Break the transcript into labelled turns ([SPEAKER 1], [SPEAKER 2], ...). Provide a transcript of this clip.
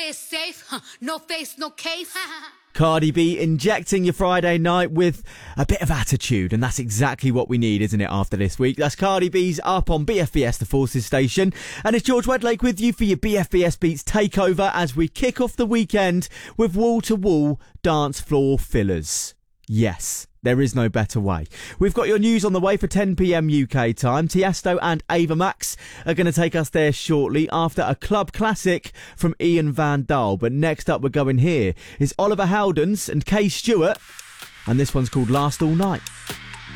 [SPEAKER 1] play it safe, no face, no case.
[SPEAKER 2] Cardi B injecting your Friday night with a bit of attitude, and that's exactly what we need, isn't it, after this week? That's Cardi B's Up on BFBS, the Forces station, and it's George Wedlake with you for your BFBS Beats takeover as we kick off the weekend with wall-to-wall dance floor fillers. Yes, there is no better way. We've got your news on the way for 10 p.m. UK time. Tiesto and Ava Max are going to take us there shortly after a club classic from Ian Van Dahl. But next up we're going here is Oliver Heldens and Kay Stewart, and this one's called Last All Night.